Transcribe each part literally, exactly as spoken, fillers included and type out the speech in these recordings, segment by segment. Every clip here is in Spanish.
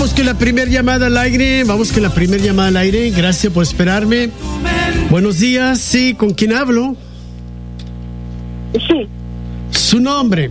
Vamos con la primera llamada al aire. Vamos con la primera llamada al aire. Gracias por esperarme. Buenos días. Sí, ¿con quién hablo? Sí. ¿Su nombre?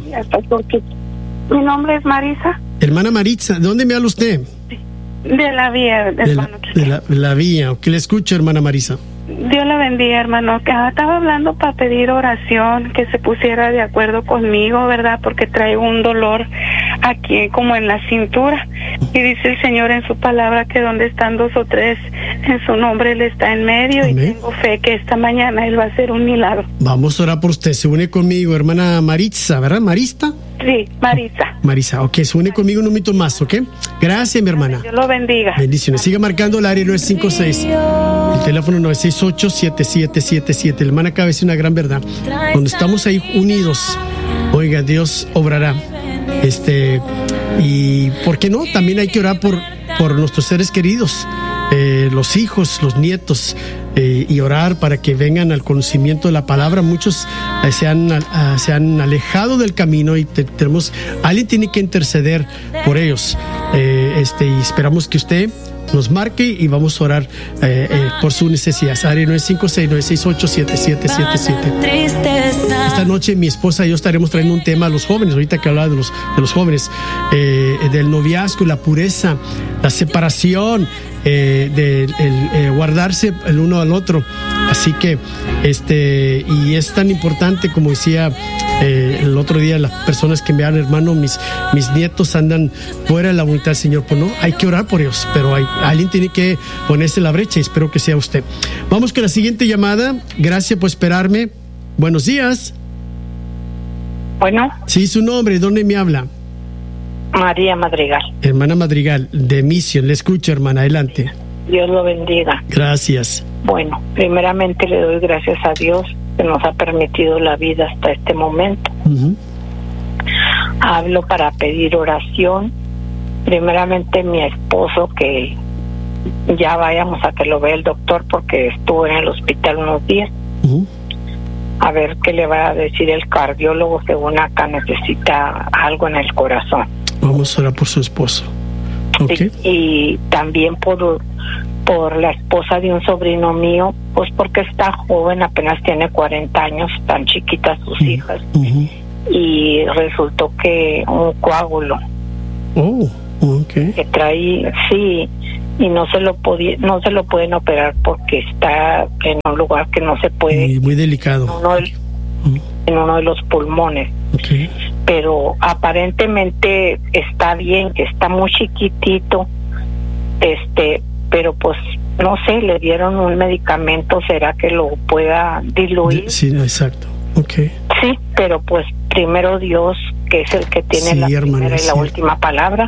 Mi nombre es Marisa. Hermana Maritza, ¿de dónde me habla usted? De la vía, de la, de la, la vía. ¿Qué le escucho, hermana Marisa? Dios la bendiga, hermano. Que estaba hablando para pedir oración, que se pusiera de acuerdo conmigo, ¿verdad? Porque traigo un dolor aquí como en la cintura. Y dice el Señor en su palabra que donde están dos o tres, en su nombre Él está en medio. Amén. Y tengo fe que esta mañana Él va a hacer un milagro. Vamos a orar por usted. Se une conmigo, hermana Maritza, ¿verdad? ¿Marista? Sí, Marisa. Marisa, ok. Se une conmigo un momento más, ¿ok? Gracias, mi hermana. Dios lo bendiga. Bendiciones. Siga marcando el área nueve cinco seis. El teléfono nueve seis ocho, siete siete siete siete. La hermana acaba de decir una gran verdad. Cuando estamos ahí unidos, oiga, Dios obrará. Este, y ¿por qué no? También hay que orar por, por nuestros seres queridos, eh, los hijos, los nietos, eh, y orar para que vengan al conocimiento de la palabra. Muchos eh, se, han, uh, se han alejado del camino y te, tenemos, alguien tiene que interceder por ellos. Eh, este, y esperamos que usted nos marque y vamos a orar eh, eh, por sus necesidades. Área nueve cinco seis, nueve seis ocho, siete siete siete siete. Esta noche mi esposa y yo estaremos trayendo un tema a los jóvenes, ahorita que hablaba de los, de los jóvenes, eh, del noviazgo, la pureza, la separación, eh, de el, eh, guardarse el uno al otro. Así que, este, y es tan importante, como decía eh, el otro día las personas que me dan, hermano, mis, mis nietos andan fuera de la voluntad del Señor. Pues no, hay que orar por ellos, pero hay, alguien tiene que ponerse en la brecha y espero que sea usted. Vamos con la siguiente llamada. Gracias por esperarme. Buenos días. Bueno. Sí, su nombre, ¿dónde me habla? María Madrigal. Hermana Madrigal, de Mission. Le escucho, hermana, adelante. Dios lo bendiga. Gracias. Bueno, primeramente le doy gracias a Dios que nos ha permitido la vida hasta este momento. Uh-huh. Hablo para pedir oración. Primeramente mi esposo, que ya vayamos a que lo vea el doctor porque estuvo en el hospital unos días. Uh-huh. A ver qué le va a decir el cardiólogo, según acá necesita algo en el corazón. Vamos a orar por su esposo. Okay. Y, y también por, por la esposa de un sobrino mío, pues porque está joven, apenas tiene cuarenta años, tan chiquitas sus uh-huh. hijas. Uh-huh. Y resultó que un coágulo. Oh, okay. Que trae, sí, y no se lo podía, no se lo pueden operar porque está en un lugar que no se puede. Muy, muy delicado. En uno, de, uh-huh. en uno de los pulmones. Okay. Pero aparentemente está bien, que está muy chiquitito, este, pero pues no sé, le dieron un medicamento, será que lo pueda diluir. Sí, exacto. Okay. Sí, pero pues primero Dios, que es el que tiene sí, la hermana, primera y sí. la última palabra.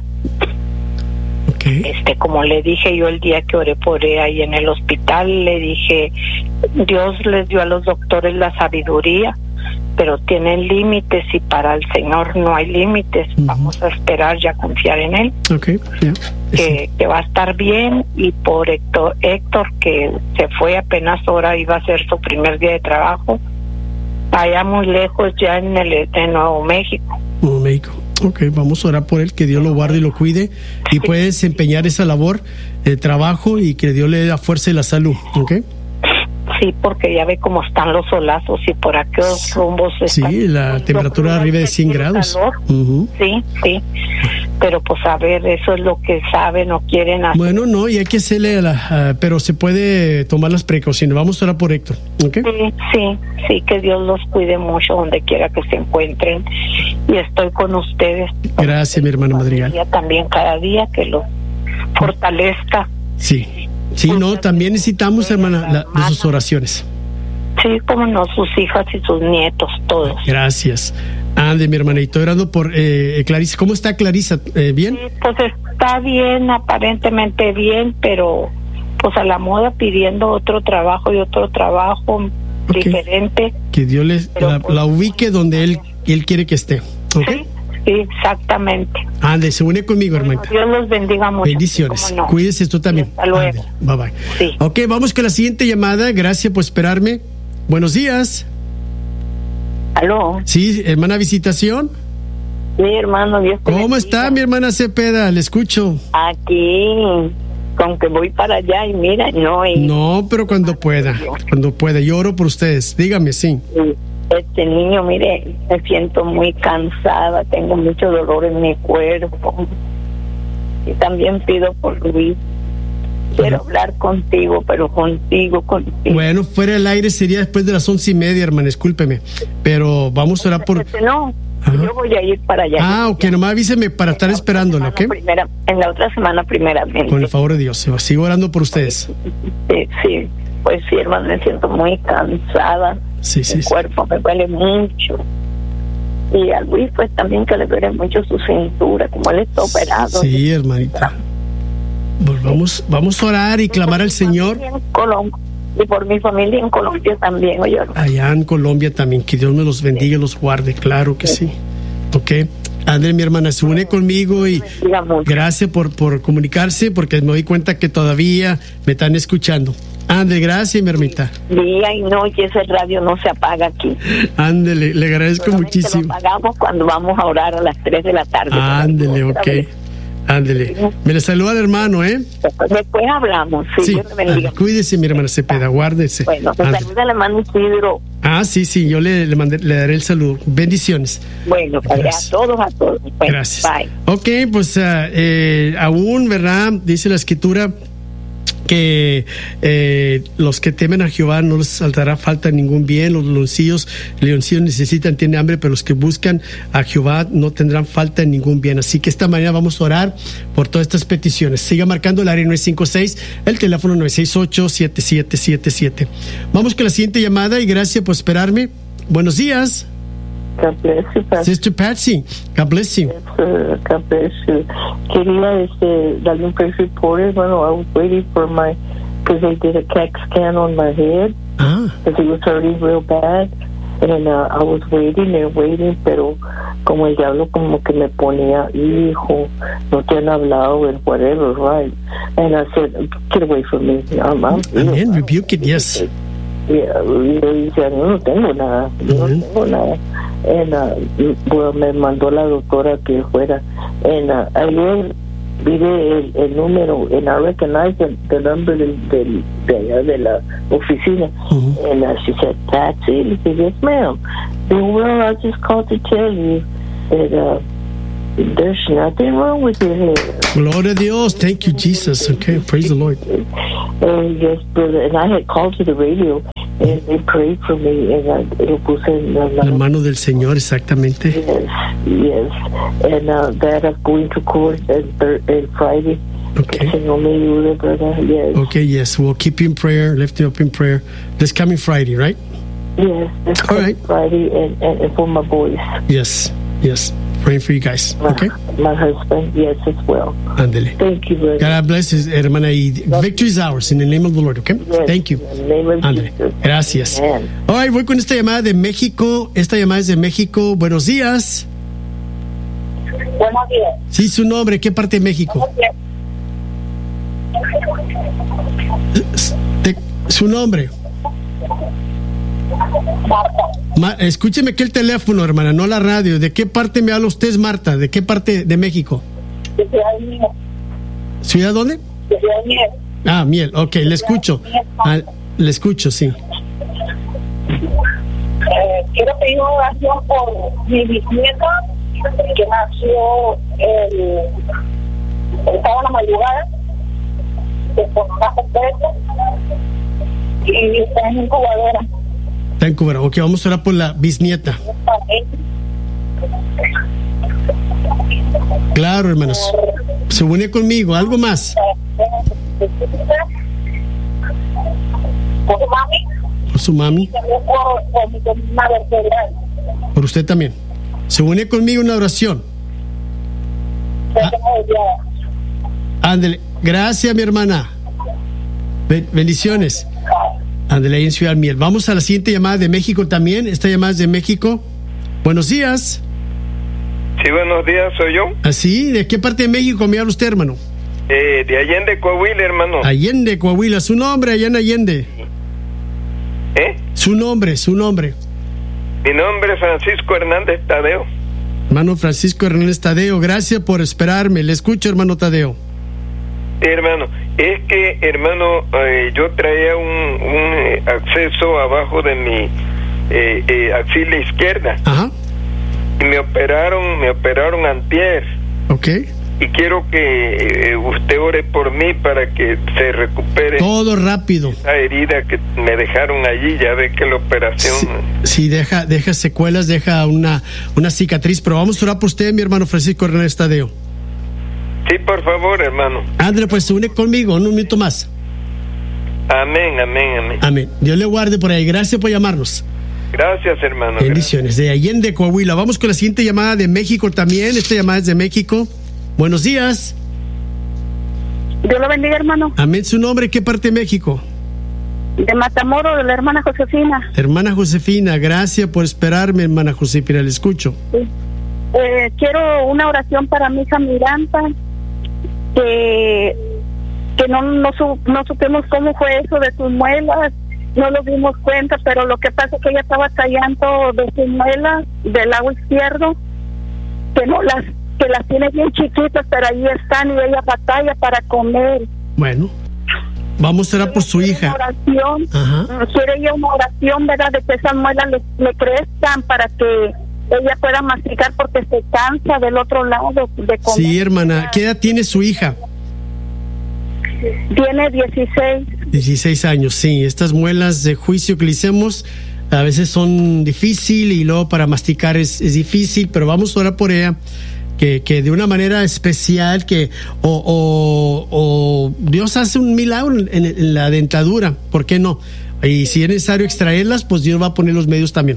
Okay. Este, como le dije yo el día que oré por él ahí en el hospital, le dije, Dios les dio a los doctores la sabiduría, pero tienen límites y para el Señor no hay límites. Uh-huh. Vamos a esperar y a confiar en Él. Okay. Yeah. Que, que va a estar bien. Y por Héctor, Héctor, que se fue apenas ahora, iba a ser su primer día de trabajo, allá muy lejos, ya en el en Nuevo México. Nuevo México. Ok, vamos a orar por él, que Dios lo guarde y lo cuide y pueda desempeñar esa labor de trabajo y que Dios le dé la fuerza y la salud. ¿Ok? Sí, porque ya ve cómo están los solazos y por aquellos rumbos están. Sí, la temperatura arriba de cien grados. Uh-huh. Sí, sí. Pero pues a ver, eso es lo que saben o quieren hacer. Bueno, no, y hay que hacerle, a la, uh, pero se puede tomar las precauciones. Vamos a orar por Héctor. ¿Okay? Sí, sí, sí, que Dios los cuide mucho donde quiera que se encuentren. Y estoy con ustedes. Gracias, mi hermana Madrigal. También cada día que los fortalezca. Sí. Sí, no, también necesitamos, hermana, la, de sus oraciones. Sí, como no, sus hijas y sus nietos, todos. Gracias. Ande, mi hermana, y estoy orando por eh, Clarisa. ¿Cómo está Clarisa? Eh, ¿Bien? Sí, pues está bien, aparentemente bien, pero pues a la moda pidiendo otro trabajo y otro trabajo okay. diferente. Que Dios le, la, pues, la ubique donde él, él quiere que esté. ¿Okay? Sí. Sí, exactamente. Ande, se une conmigo, hermana. Dios los bendiga mucho. Bendiciones. No. Cuídese tú también. Hasta luego. Ande, bye bye. Sí. Ok, vamos con la siguiente llamada. Gracias por esperarme. Buenos días. ¿Aló? Sí, hermana Visitación. Mi hermano, Dios te ¿Cómo bendiga. está mi hermana Cepeda? Le escucho. Aquí, con que voy para allá y mira, no. Y, No, pero cuando pueda, cuando pueda. Yo oro por ustedes. Dígame, sí. Este niño, mire, me siento muy cansada, tengo mucho dolor en mi cuerpo. Y también pido por Luis. Quiero Ajá. hablar contigo, pero contigo, contigo. Bueno, fuera del aire sería después de las once y media, hermana, discúlpeme. Pero vamos a orar por... Este, no, Ajá. yo voy a ir para allá. Ah, ok, nomás avíseme para estar esperándolo, ¿ok? Primera, en la otra semana, primeramente. Con el favor de Dios, sigo orando por ustedes. Sí, sí, pues sí, hermano, me siento muy cansada. Sí, sí, Mi sí. cuerpo me duele mucho. Y a Luis, pues también que le duele mucho su cintura, como él está operado. Sí, hermanita. Pues vamos, vamos a orar y clamar al Señor. En Colombia, y por mi familia en Colombia también, oye. Allá en Colombia también, que Dios me los bendiga y los guarde, claro que sí. Ok. André, mi hermana, se une conmigo y gracias por, por comunicarse, porque me doy cuenta que todavía me están escuchando. André, gracias, mi hermita. Día y noche ese radio no se apaga aquí. Ándele, le agradezco Solamente muchísimo. lo apagamos cuando vamos a orar a las tres de la tarde. Ándele, ok. Ándele. Me le saluda al hermano, ¿eh? Después hablamos. Sí, Sí. Dios te bendiga. Ah, cuídese, mi hermana Cepeda, guárdese. Bueno, pues Ándele. saluda al hermano Isidro. Ah, sí, sí, yo le, le, mandé, le daré el saludo. Bendiciones. Bueno, Gracias. a todos, a todos. Bueno, Gracias. Bye. Ok, pues uh, eh, aún, ¿verdad? Dice la escritura que eh, los que temen a Jehová no les saltará falta ningún bien. Los leoncillos, leoncillos necesitan, tienen hambre, pero los que buscan a Jehová no tendrán falta en ningún bien. Así que esta mañana vamos a orar por todas estas peticiones. Siga marcando el área nueve cinco seis, el teléfono nueve seis ocho, siete siete siete siete. Vamos con la siguiente llamada y gracias por esperarme. Buenos días. God bless you, Pastor. Sister Patsy, God bless you. Uh, God bless you. Quería este, darle un praise report, hermano. I was waiting for my, because they did a C A T scan on my head, Ah, because it was hurting real bad. And uh, I was waiting and waiting, pero como el diablo como que me ponía, hijo, no te han hablado, and whatever, right? And I said, get away from me. I'm, I'm amen, rebuke it, yes. Yeah, yo decía, no, no tengo nada, yo no Ujú. tengo nada. And, uh, bueno, me mandó la doctora que fuera. And, uh, ayer miré el, el número, and I recognized the, the number del, del, de allá de la oficina. Ujú. And uh, she said, Patsy? I said, yes, ma'am. I said, well, I just called to tell you that uh, there's nothing wrong with your hair. Gloria a Dios. Thank you, Jesus. Okay, praise the Lord. And yes, brother, and I had called to the radio, and they prayed for me, and I lo puse en la La mano del Señor, exactamente. Yes, yes. And uh, that I'm going to court and, and Friday. Okay. Señor me ayude, brother. Yes. Okay, yes. We'll keep you in prayer, lift you up in prayer. This coming Friday, right? Yes, this All right. Friday, and, and, and for my boys. Yes, yes. Praying for you guys. My, Okay? my husband, yes, as well. Ándele. Thank you, brother. God bless you, hermana. Y victory is ours in the name of the Lord, okay? Yes, Thank you. in the name of Ándele. Jesus. Gracias. Amen. All right, voy con esta llamada de México. Esta llamada es de México. Buenos días. Buenos días. Sí, su nombre. ¿Qué parte de México? De- su nombre. Marta. Ma- escúcheme que el teléfono, hermana, no la radio. ¿De qué parte me habla usted, Marta? ¿De qué parte de México? De Ciudad de Miel. ¿Ciudad dónde? De Ciudad de Miel. Ah, Miel. Ok, le escucho. Ah, le escucho, sí. Eh, quiero pedir una oración por mi bisnieta que nació el, el sábado en la madrugada, que con una completa y está en incubadora. Está en Cuba. Ok, vamos a orar por la bisnieta. Claro, hermanos. Se une conmigo. ¿Algo más? Por su mami Por su mami. y también por, por mi columna vertebral. Por usted también. Se une conmigo en una oración. Ya tengo desviada. Ándele. Gracias, mi hermana. Ben- bendiciones. Ándele ahí en Ciudad Miel. Vamos a la siguiente llamada de México también. Esta llamada es de México. Buenos días. Sí, buenos días, soy yo. ¿Así? ¿De qué parte de México me habla usted, hermano? Eh, de Allende, Coahuila, hermano. Allende, Coahuila. Su nombre, allá en Allende. ¿Eh? Su nombre, su nombre. Mi nombre es Francisco Hernández Tadeo. Hermano Francisco Hernández Tadeo, gracias por esperarme. Le escucho, hermano Tadeo. Sí, hermano, es que, hermano, eh, yo traía un, un eh, acceso abajo de mi eh, eh, axila izquierda. Ajá. Y me operaron, me operaron antier. Ok. Y quiero que eh, usted ore por mí para que se recupere. Todo rápido. Esa herida que me dejaron allí, ya ve que la operación... Sí, sí, deja, deja secuelas, deja una, una cicatriz, pero vamos a orar por usted, mi hermano Francisco Hernández Tadeo. Sí, por favor, hermano. André, pues se une conmigo, un minuto más. Amén, amén, amén. Amén. Dios le guarde por ahí. Gracias por llamarnos. Gracias, hermano. Bendiciones. De Allende, Coahuila. Vamos con la siguiente llamada de México también. Esta llamada es de México. Buenos días. Dios lo bendiga, hermano. Amén. ¿Su nombre? ¿Qué parte de México? De Matamoros, de la hermana Josefina. Hermana Josefina, gracias por esperarme, hermana Josefina. Le escucho. Sí. Eh, quiero una oración para mi hija Miranda, que, que no, no, su, no supimos cómo fue eso de sus muelas, no nos dimos cuenta, pero lo que pasa es que ella estaba tallando de sus muelas del lado izquierdo, que no las que las tiene bien chiquitas, pero ahí están y ella batalla para comer. Bueno, vamos a orar por su hija. Una oración, Ajá. Quiere ella una oración, ¿verdad? De que esas muelas le, le crezcan para que ella pueda masticar, porque se cansa del otro lado de comer. Sí, hermana. ¿Qué edad tiene su hija? Tiene dieciséis. dieciséis años, sí. Estas muelas de juicio que le hicimos a veces son difíciles y luego para masticar es, es difícil, pero vamos a orar por ella. Que, que de una manera especial, que o, o, o Dios hace un milagro en, en la dentadura, ¿por qué no? Y si es necesario extraerlas, pues Dios va a poner los medios también.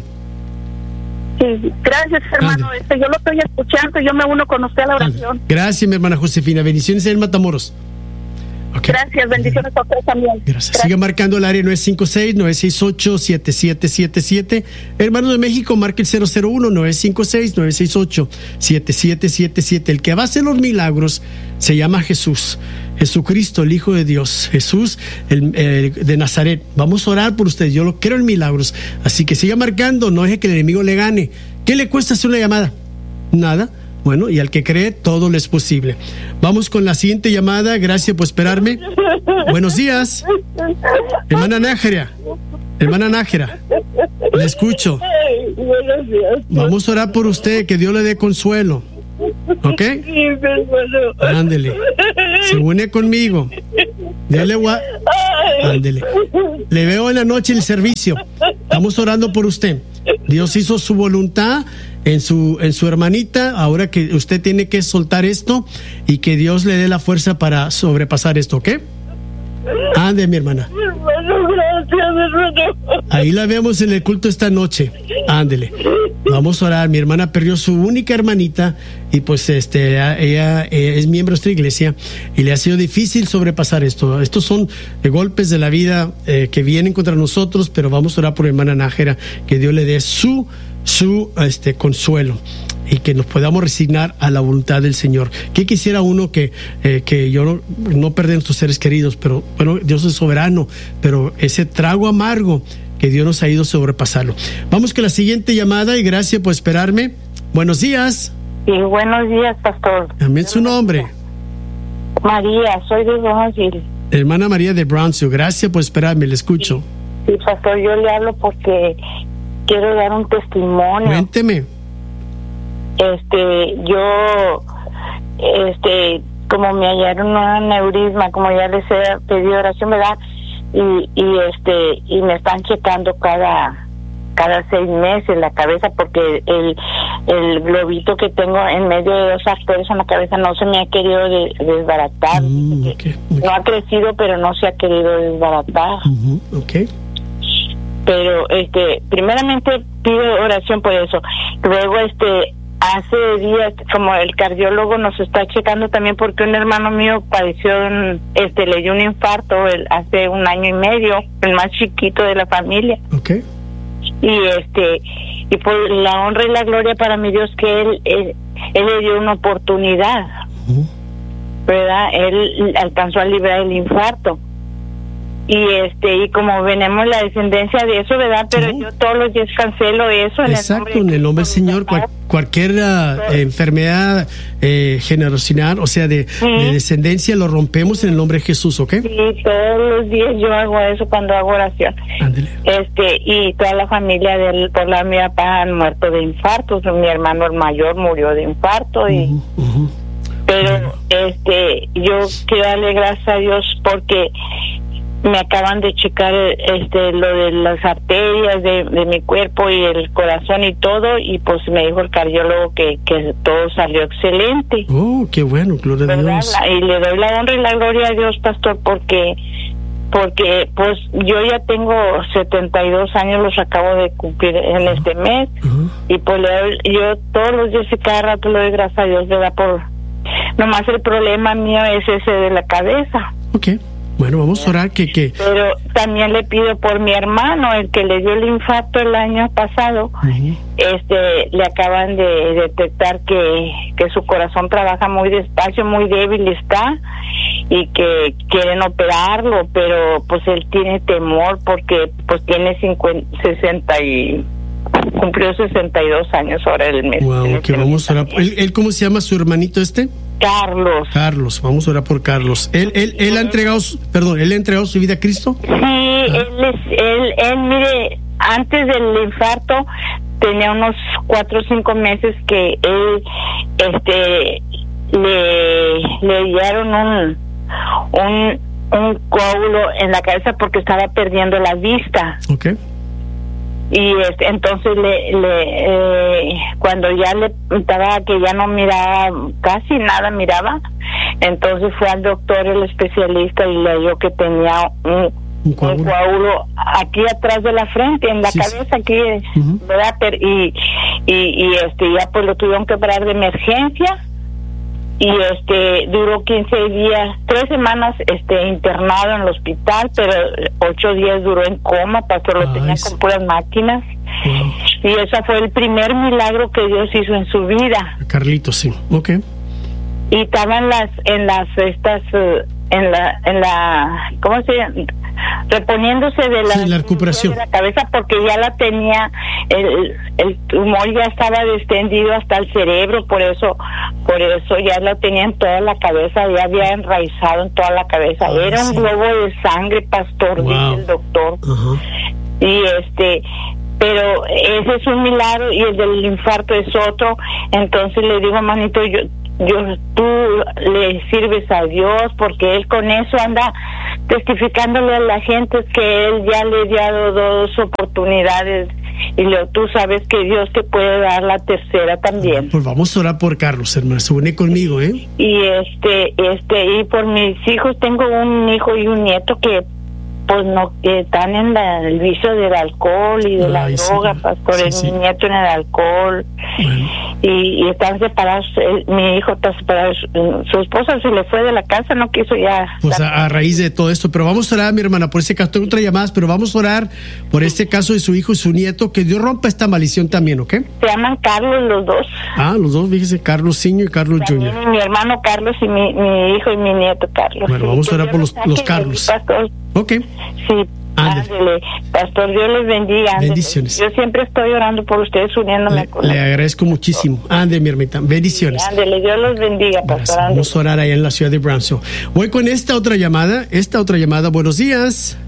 Sí, gracias, hermano. Este, yo lo estoy escuchando, yo me uno con usted a la oración. Gracias, mi hermana Josefina. Bendiciones en Matamoros. Okay. Gracias, bendiciones a usted también. Gracias. Gracias. Sigue marcando el área nueve cinco seis, nueve seis ocho, siete siete siete siete. Hermanos de México, marque el cero cero uno, nueve cinco seis, nueve seis ocho, siete siete siete siete. El que va a hacer los milagros se llama Jesús. Jesucristo, el Hijo de Dios. Jesús el, el, de Nazaret. Vamos a orar por usted. Yo lo quiero en milagros. Así que siga marcando. No deje que el enemigo le gane. ¿Qué le cuesta hacer una llamada? Nada. Bueno, y al que cree, todo le es posible. Vamos con la siguiente llamada. Gracias por esperarme. Buenos días. Hermana Nájera. Hermana Nájera. Le escucho. Buenos días. Vamos a orar por usted, que Dios le dé consuelo. ¿Ok? Sí, hermano. Ándele. Se une conmigo. Dele gua... Ándele. Le veo en la noche el servicio. Estamos orando por usted. Dios hizo su voluntad en su en su hermanita. Ahora que usted tiene que soltar esto y que Dios le dé la fuerza para sobrepasar esto, ¿ok? Ande, mi hermana. Hermano, gracias, hermano. Ahí la vemos en el culto esta noche. Ándele. Vamos a orar. Mi hermana perdió su única hermanita y pues este ella es miembro de esta iglesia y le ha sido difícil sobrepasar esto. Estos son eh, golpes de la vida eh, que vienen contra nosotros, pero vamos a orar por mi hermana Nájera, que Dios le dé su su este consuelo y que nos podamos resignar a la voluntad del Señor. ¿Qué quisiera uno que eh, que yo no, no perder nuestros seres queridos? Pero bueno, Dios es soberano, pero ese trago amargo que Dios nos ha ido a sobrepasarlo. Vamos con la siguiente llamada y gracias por esperarme. Buenos días. Sí, buenos días, pastor. Amén. Su nombre. María, soy de Brownsville. Hermana María de Brownsville, gracias por esperarme, le escucho. Sí, pastor, yo le hablo porque quiero dar un testimonio. Cuénteme. Este, yo, este, como me hallaron un aneurisma, como ya les he pedido oración, ¿verdad? Y, y este, y me están checando cada, cada seis meses la cabeza, porque el, el globito que tengo en medio de dos arterias en la cabeza no se me ha querido de, desbaratar. Mm, okay, okay. No ha crecido, pero no se ha querido desbaratar. Uh-huh, okay. Pero, este, primeramente pido oración por eso. Luego, este, hace días, como el cardiólogo nos está checando también, porque un hermano mío padeció, un, este, le dio un infarto el, hace un año y medio, el más chiquito de la familia. Okay. Y este, y por la honra y la gloria para mi Dios, que él, él, él le dio una oportunidad, uh-huh. ¿verdad? Él alcanzó a librar el infarto. y este y como venimos la descendencia de eso, ¿verdad? Pero uh-huh. yo todos los días cancelo eso en Exacto, el nombre en el nombre del Señor. Cual, cualquier uh, eh, enfermedad eh, generacional, o sea, de, sí. de descendencia, lo rompemos en el nombre de Jesús, ¿ok? Sí, todos los días yo hago eso cuando hago oración. Ándale. Este, y toda la familia del por la mi papá han muerto de infartos. Mi hermano el mayor murió de infarto y uh-huh, uh-huh. pero bueno. este yo quiero darle gracias a Dios porque me acaban de checar este lo de las arterias de, de mi cuerpo y el corazón y todo, y pues me dijo el cardiólogo que, que todo salió excelente. Oh, qué bueno, gloria a Dios. Y le doy la honra y la gloria a Dios, pastor, porque porque pues yo ya tengo setenta y dos años, los acabo de cumplir en uh-huh. este mes, uh-huh. y pues le doy, yo todos los días y cada rato le doy gracias a Dios, ¿verdad? Por nomás el problema mío es ese de la cabeza. Okay. Bueno, vamos a orar que, que... Pero también le pido por mi hermano, el que le dio el infarto el año pasado. Uh-huh. Este, le acaban de detectar que, que su corazón trabaja muy despacio, muy débil está, y que quieren operarlo, pero pues él tiene temor porque pues tiene cincuenta, sesenta y... cumplió sesenta y dos años ahora el mes. Wow, que vamos a orar. ¿Él, ¿Él cómo se llama su hermanito este? Carlos. Carlos, vamos a orar por Carlos. ¿Él, él, él ha entregado, su, perdón, él ha entregado su vida a Cristo? Sí, ah. él, es, él, él, mire, antes del infarto tenía unos cuatro o cinco meses que él, este, le, le dieron un, un, un coágulo en la cabeza porque estaba perdiendo la vista. Okay. Y este, entonces le, le eh, cuando ya le estaba que ya no miraba, casi nada miraba, entonces fue al doctor, el especialista, y le dijo que tenía un, un, coágulo. un coágulo aquí atrás de la frente, en la sí, cabeza, sí. aquí, uh-huh. ¿verdad? Y, y, y este ya pues lo tuvieron que operar de emergencia. Y este duró quince días, tres semanas este internado en el hospital, pero ocho días duró en coma, pastor, lo tenía con puras máquinas. Wow. Y ese fue el primer milagro que Dios hizo en su vida. Carlitos, sí, okay. Y estaban las en las estas en la en la ¿cómo se llama? Reponiéndose de la, sí, la recuperación de la cabeza, porque ya la tenía, el, el tumor ya estaba extendido hasta el cerebro, por eso por eso ya lo tenía en toda la cabeza, ya había enraizado en toda la cabeza. Ah, era sí. un globo de sangre, pastor, wow. dice el doctor. Uh-huh. Y este pero ese es un milagro y el del infarto es otro. Entonces le digo, manito, yo yo tú le sirves a Dios, porque él con eso anda testificándole a la gente que él ya le ha dado dos oportunidades, y lo, tú sabes que Dios te puede dar la tercera también. Pues vamos a orar por Carlos, hermano, se une conmigo, ¿eh? Y este, este, y por mis hijos, tengo un hijo y un nieto que pues no, que están en la, el vicio del alcohol y de Ay, la sí. droga, pastor, sí, el sí. mi nieto en el alcohol, bueno. y, y están separados, el, mi hijo está separado, su, su esposa se le fue de la casa, no quiso ya. Pues a, a raíz de todo esto, pero vamos a orar, mi hermana, por ese caso, tengo otras llamadas, pero vamos a orar por sí. este caso de su hijo y su nieto, que Dios rompa esta maldición también, ¿ok? Se llaman Carlos los dos. Ah, los dos, fíjese, Carlos Senior y Carlos También Junior. Mi hermano Carlos y mi, mi hijo y mi nieto Carlos. Bueno, sí, vamos a orar por los, los Carlos. Pastor. Ok. Sí, ándele. Pastor, Dios les bendiga. Ándele. Bendiciones. Yo siempre estoy orando por ustedes, uniéndome le, con le agradezco muchísimo. Ande, mi hermita. Bendiciones. Sí, ándele, Dios los bendiga, pastor. Vamos a orar allá en la ciudad de Brownsville. Voy con esta otra llamada. Esta otra llamada. Buenos días.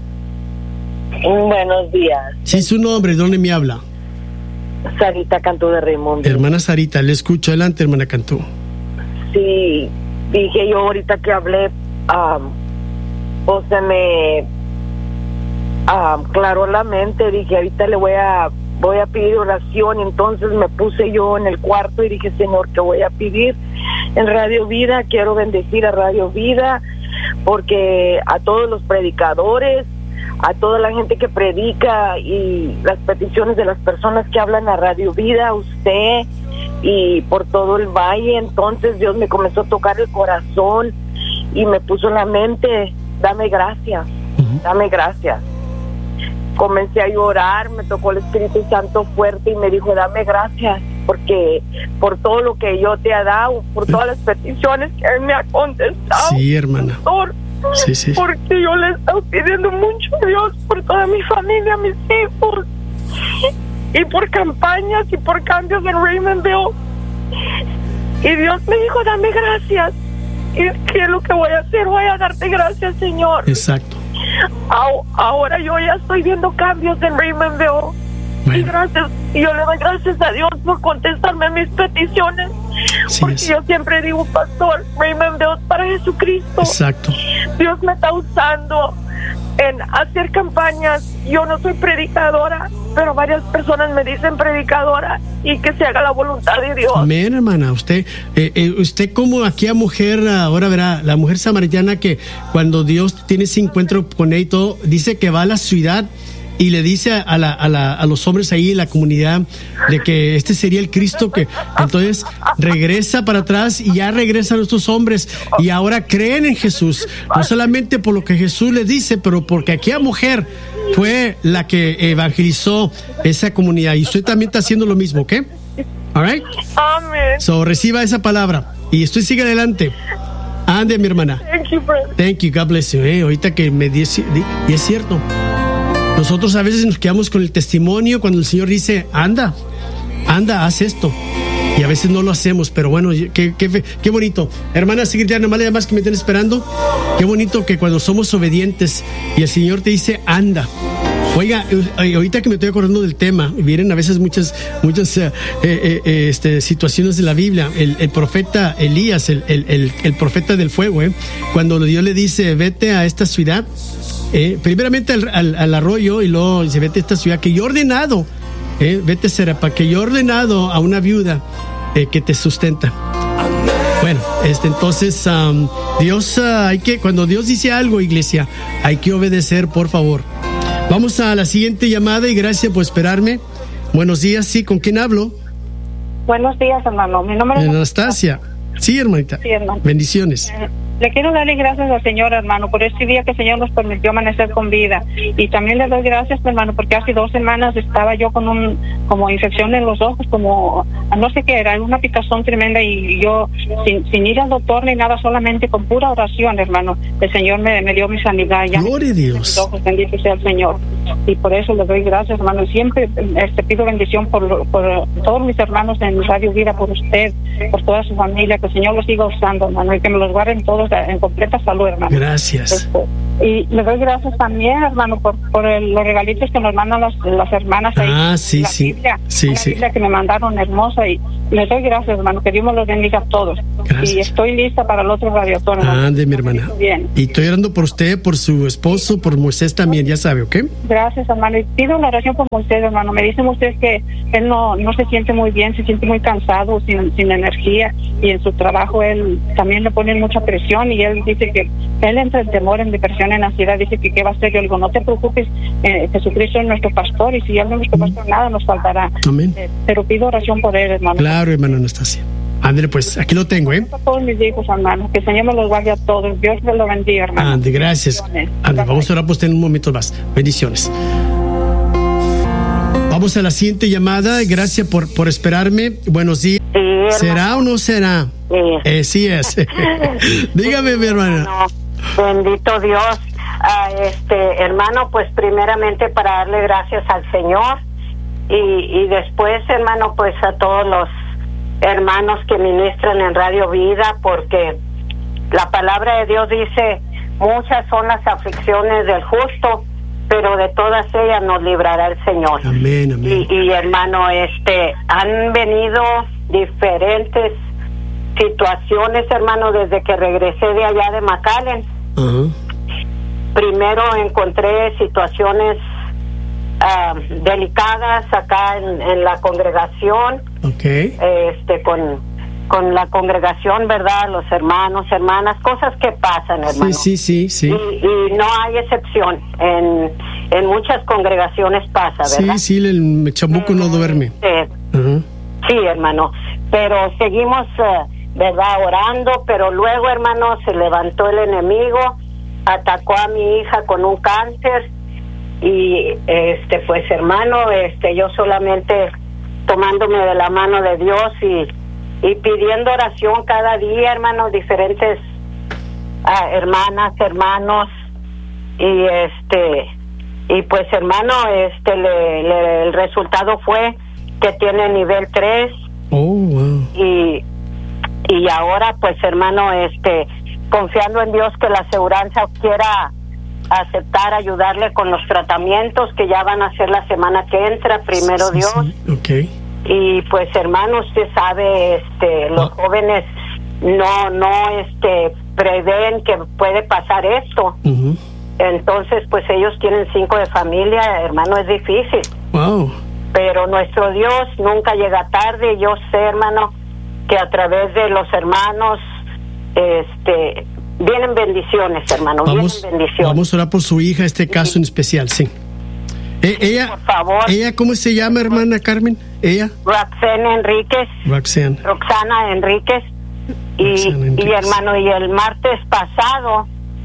Buenos días. Sí, su nombre. ¿Dónde me habla? Sarita Cantú de Raimundo. Hermana Sarita, le escucho. Adelante, hermana Cantú. Sí, dije yo ahorita que hablé, um, pues se me um, aclaró la mente. Dije, ahorita le voy a voy a pedir oración. Entonces me puse yo en el cuarto y dije, Señor, ¿qué voy a pedir en Radio Vida? Quiero bendecir a Radio Vida, porque a todos los predicadores, a toda la gente que predica, y las peticiones de las personas que hablan a Radio Vida, a usted y por todo el valle. Entonces Dios me comenzó a tocar el corazón y me puso en la mente, dame gracias, uh-huh. dame gracias. Comencé a llorar, me tocó el Espíritu Santo fuerte y me dijo, dame gracias, porque por todo lo que yo te he dado, por todas las peticiones que Él me ha contestado. Sí, hermana. Pastor, Sí, sí. Porque yo le he estado pidiendo mucho a Dios por toda mi familia, mis hijos, y por campañas y por cambios en Raymondville. Y Dios me dijo, dame gracias. ¿Y qué es lo que voy a hacer? Voy a darte gracias, Señor. Exacto. Ahora yo ya estoy viendo cambios en Raymondville. Bueno. Y gracias, y yo le doy gracias a Dios por contestarme mis peticiones. Sí, porque es. Yo siempre digo, pastor, Raymondville es para Jesucristo. Exacto. Dios me está usando en hacer campañas. Yo no soy predicadora, pero varias personas me dicen predicadora, y que se haga la voluntad de Dios. Amén, hermana. Usted, eh, eh, usted como aquella mujer, ahora verá, la mujer samaritana que cuando Dios tiene ese encuentro con él y todo, dice que va a la ciudad y le dice a, la, a, la, a los hombres ahí en la comunidad de que este sería el Cristo, que entonces regresa para atrás y ya regresan estos hombres y ahora creen en Jesús, no solamente por lo que Jesús les dice, pero porque aquella mujer fue la que evangelizó esa comunidad, y usted también está haciendo lo mismo, ¿ok? All right? Amén. So, reciba esa palabra y usted sigue adelante. Ande, mi hermana. Thank you, brother. Thank you, God bless you. Eh, ahorita que me dice, y es cierto. Nosotros a veces nos quedamos con el testimonio cuando el Señor dice, anda, anda, haz esto. Y a veces no lo hacemos, pero bueno, qué, qué, qué bonito. Hermana secretaria, nomás le más que me estén esperando. Qué bonito que cuando somos obedientes y el Señor te dice, anda. Oiga, ahorita que me estoy acordando del tema, vienen a veces muchas muchas eh, eh, eh, este, situaciones de la Biblia. El, el profeta Elías, el, el, el, el profeta del fuego, eh, cuando Dios le dice, vete a esta ciudad, eh, primeramente al, al, al arroyo, y luego dice, vete a esta ciudad que yo he ordenado, eh, vete a Serapa, que yo he ordenado a una viuda eh, que te sustenta. Bueno, este, entonces um, Dios, uh, hay que, cuando Dios dice algo, iglesia, hay que obedecer, por favor. Vamos a la siguiente llamada y gracias por esperarme. Buenos días, sí, ¿con quién hablo? Buenos días, hermano. Mi nombre es Anastasia. Sí, hermanita. Sí, hermano. Bendiciones. Eh, le quiero darle gracias al Señor, hermano, por este día que el Señor nos permitió amanecer con vida. Y también le doy gracias, hermano, porque hace dos semanas estaba yo con un como infección en los ojos, como no sé qué era, una picazón tremenda, y yo sin, sin ir al doctor ni nada, solamente con pura oración, hermano, el Señor me, me dio mi sanidad. Ya Gloria a Dios. Ojos, bendito sea el Señor. Y por eso le doy gracias, hermano. Siempre este, pido bendición por, por todos mis hermanos en Radio Vida, por usted, por toda su familia, que el Señor los siga usando, hermano, y que me los guarden todos en completa salud, hermano. Gracias. Este, y le doy gracias también, hermano, por, por el, los regalitos que nos mandan las, las hermanas ahí. Ah, sí, la sí. Biblia, sí, la sí. Biblia que me mandaron hermosa, y les doy gracias, hermano, que Dios me los bendiga a todos. Gracias. Y estoy lista para el otro radiotón, hermano. Ande, mi hermana. Bien. Y estoy orando por usted, por su esposo, por Moisés también, ya sabe, ¿ok? Gracias, hermano. Y pido una oración por Moisés, hermano. Me dicen ustedes que él no, no se siente muy bien, se siente muy cansado, sin, sin energía, y en su trabajo él también le ponen mucha presión, y él dice que él entra en temor, en depresión, en ansiedad, dice que qué va a hacer. Yo le digo, no te preocupes, eh, Jesucristo es nuestro pastor, y si él no es nuestro pastor, nada nos faltará. Amén. Eh, pero pido oración por él, hermano. Claro, hermano Anastasia. Ándale, pues, aquí lo tengo, ¿eh? A todos mis hijos, hermano, que el Señor me los guarde a todos. Dios me los bendiga, hermano. Ande, gracias. Ande, vamos a orar por usted en un momento más. Bendiciones. Vamos a la siguiente llamada. Gracias por, por esperarme. Buenos días. Sí, hermano. ¿Será o no será? Sí. Eh, sí es. Dígame, mi hermana. No, bendito Dios. Ah, este, hermano, pues primeramente para darle gracias al Señor, y, y después, hermano, pues a todos los hermanos que ministran en Radio Vida, porque la palabra de Dios dice, muchas son las aflicciones del justo, pero de todas ellas nos librará el Señor. Amén, amén. Y, y hermano, este, han venido diferentes situaciones, hermano, desde que regresé de allá de McAllen. Uh-huh. Primero encontré situaciones uh, delicadas acá en, en la congregación, okay. este, con, con la congregación, ¿verdad? Los hermanos, hermanas, cosas que pasan, hermano. Sí, sí, sí, sí. Y, y no hay excepción, en, en muchas congregaciones pasa, ¿verdad? Sí, sí, el chamuco no duerme. Sí, uh-huh. sí, hermano, pero seguimos, uh, ¿verdad? Orando, pero luego, hermano, se levantó el enemigo, atacó a mi hija con un cáncer, y este pues hermano, este yo solamente tomándome de la mano de Dios y, y pidiendo oración cada día, hermano, diferentes uh, hermanas, hermanos, y este, y pues hermano, este, le, le, el resultado fue que tiene nivel tres. Oh, wow. Y, y ahora pues hermano, este, confiando en Dios que la aseguranza quiera aceptar ayudarle con los tratamientos que ya van a ser la semana que entra, primero sí, Dios. Sí. Okay. Y pues hermano, usted sabe, este, los oh. jóvenes no, no, este, prevén que puede pasar esto. Uh-huh. Entonces, pues ellos tienen cinco de familia, hermano, es difícil. Wow. Pero nuestro Dios nunca llega tarde. Yo sé, hermano, que a través de los hermanos, este, vienen bendiciones, hermano. Vamos, vienen bendiciones. Vamos a orar por su hija, este caso sí. en especial, sí. Eh, sí, ella, por favor. Ella, ¿cómo se llama, hermana Carmen? Ella. Roxana Enríquez. Roxana. Roxana Enríquez. Y, Roxana Enríquez. y hermano, y el martes pasado,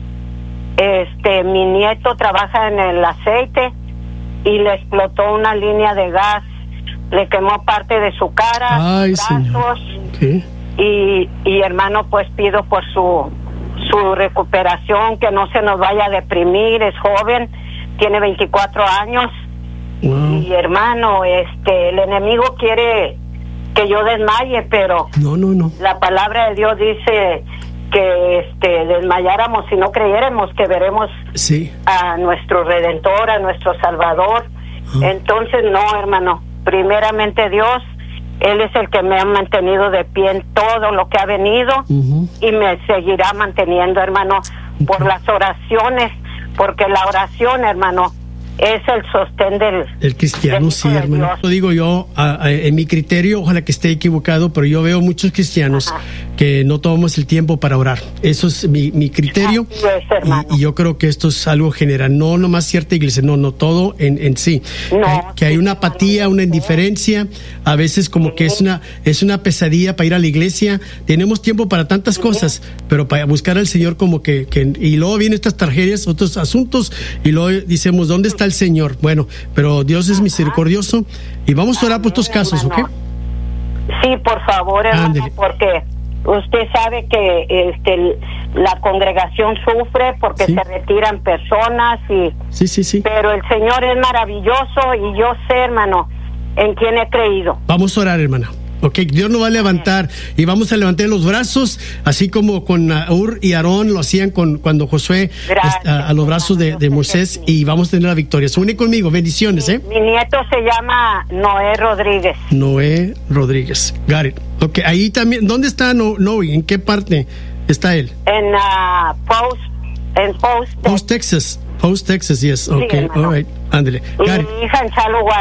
este, mi nieto trabaja en el aceite y le explotó una línea de gas, le quemó parte de su cara, Ay, brazos, ¿qué? y, y hermano, pues pido por su su recuperación, que no se nos vaya a deprimir, es joven, tiene veinticuatro años. Wow. Y hermano, este, el enemigo quiere que yo desmaye, pero no, no, no. La palabra de Dios dice que este, desmayáramos si no creyéramos que veremos sí. a nuestro Redentor, a nuestro Salvador. Uh-huh. Entonces, no, hermano, primeramente Dios, Él es el que me ha mantenido de pie en todo lo que ha venido uh-huh. y me seguirá manteniendo, hermano, okay. por las oraciones, porque la oración, hermano, es el sostén del el cristiano, sí, hermano. Lo digo yo, a, a, en mi criterio, ojalá que esté equivocado, pero yo veo muchos cristianos Ajá. que no tomamos el tiempo para orar. Eso es mi, mi criterio. Así es, hermano. Y, y yo creo que esto es algo general, no nomás cierta iglesia, no, no todo en, en sí. No, que, que hay una apatía, una indiferencia, a veces como sí. que es una es una pesadilla para ir a la iglesia. Tenemos tiempo para tantas sí. cosas, pero para buscar al Señor como que, que y luego vienen estas tragedias, otros asuntos, y luego decimos, ¿dónde está el Señor? Bueno, pero Dios es misericordioso y vamos a orar por estos casos, ¿ok? Sí, por favor, hermano, Ándale. Porque usted sabe que este la congregación sufre porque sí. se retiran personas y sí, sí, sí. pero el Señor es maravilloso y yo sé, hermano, en quien he creído. Vamos a orar, hermana. Ok, Dios nos va a levantar y vamos a levantar los brazos, así como con Ur y Aarón lo hacían con cuando Josué Gracias, a, a los brazos de, de Moisés, y vamos a tener la victoria. Se une conmigo, bendiciones, ¿eh? Mi nieto se llama Noé Rodríguez. Noé Rodríguez, got it. Ok, ahí también, ¿dónde está no, Noé? ¿En qué parte está él? En uh, Post, en Post, Post Texas, Post Texas, yes, ok, sí, all right, ándale. Y mi hija en Chalhuay.